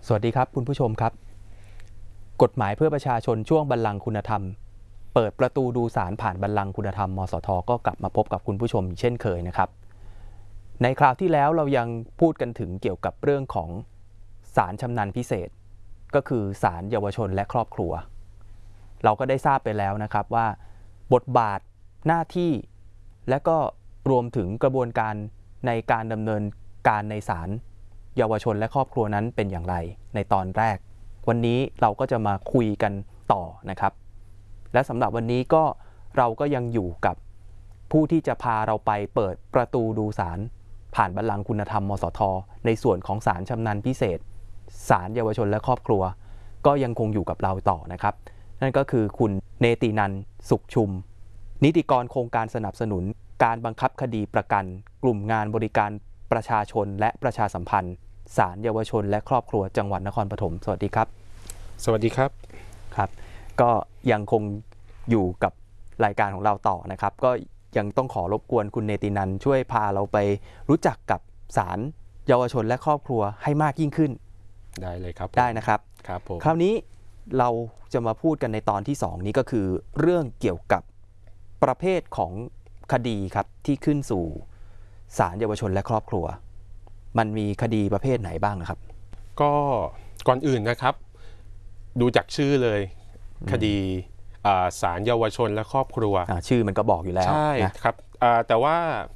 สวัสดีครับคุณผู้ชมครับกฎหมายเพื่อประชาชนช่วงบัลลังก์คุณธรรมเปิดประตูดูศาลผ่านบัลลังก์คุณธรรมมสทก็กลับมาพบกับคุณผู้ชมเช่นเคยนะครับในคราวที่แล้วเรายังพูดกันถึงเกี่ยวกับเรื่องของศาลชำนาญพิเศษก็คือศาลเยาวชนและครอบครัวเราก็ได้ทราบไปแล้วนะครับว่าบทบาทหน้าที่และก็รวมถึงกระบวนการในการดำเนินการในศาลเยาวชนและครอบครัวนั้นเป็นอย่างไรในตอนแรกวันนี้เราก็จะมาคุยกันต่อนะครับและสำหรับวันนี้ก็เราก็ยังอยู่กับผู้ที่จะพาเราไปเปิดประตูดูศาลผ่านบัลลังก์คุณธรรมมสทในส่วนของศาลชำนาญพิเศษศาลเยาวชนและครอบครัวก็ยังคงอยู่กับเราต่อนะครับนั่นก็คือคุณเนตินันท์สุขชุมนิติกรโครงการสนับสนุนการบังคับคดีประกันกลุ่มงานบริการประชาชนและประชาสัมพันธ์ศาลเยาวชนและครอบครัวจังหวัดนครปฐมสวัสดีครับสวัสดีครับครับก็ยังคงอยู่กับรายการของเราต่อนะครับก็ยังต้องขอรบกวนคุณเนตินันท์ช่วยพาเราไปรู้จักกับศาลเยาวชนและครอบครัวให้มากยิ่งขึ้นได้เลยครับได้นะครับครับผมคราวนี้เราจะมาพูดกันในตอนที่2นี้ก็คือเรื่องเกี่ยวกับประเภทของคดีครับที่ขึ้นสู่ศาลเยาวชนและครอบครัวมันมีคดีประเภทไหนบ้างนะครับก็ก่อนอื่นนะครับดูจากชื่อเลยคดีศาลเยาวชนและครอบครัวชื่อมันก็บอกอยู่แล้วใช่นะครับแต่ว่า